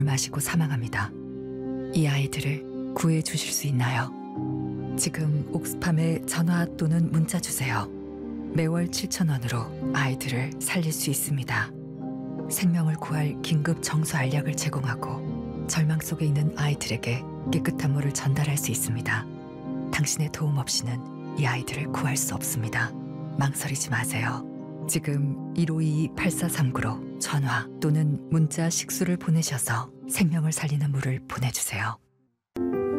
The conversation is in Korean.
마시고 사망합니다. 이 아이들을 구해 주실 수 있나요? 지금 옥스팜에 전화 또는 문자 주세요. 매월 7,000원으로 아이들을 살릴 수 있습니다. 생명을 구할 긴급 정수 알약을 제공하고 절망 속에 있는 아이들에게 깨끗한 물을 전달할 수 있습니다. 당신의 도움 없이는 이 아이들을 구할 수 없습니다. 망설이지 마세요. 지금 1522-8439로 전화 또는 문자 식수를 보내셔서 생명을 살리는 물을 보내주세요.